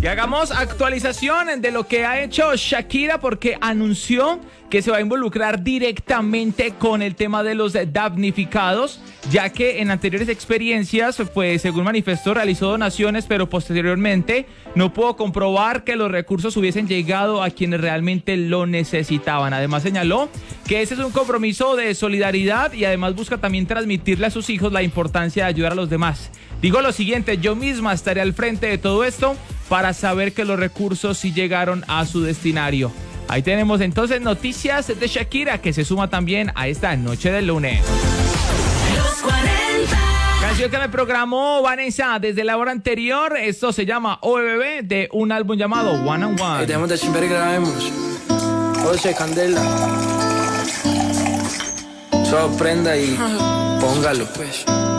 Y hagamos actualización de lo que ha hecho Shakira porque anunció que se va a involucrar directamente con el tema de los damnificados, ya que en anteriores experiencias, pues según manifestó, realizó donaciones, pero posteriormente no pudo comprobar que los recursos hubiesen llegado a quienes realmente lo necesitaban. Además señaló que ese es un compromiso de solidaridad y además busca también transmitirle a sus hijos la importancia de ayudar a los demás. Digo lo siguiente, yo misma estaré al frente de todo esto para saber que los recursos sí llegaron a su destinario. Ahí tenemos entonces noticias de Shakira que se suma también a esta noche del lunes. Los 40. Canción que me programó Vanessa desde la hora anterior. Esto se llama OBB de un álbum llamado One on One. Dejemos de chimber y grabemos. José Candela. Sorprenda y póngalo pues.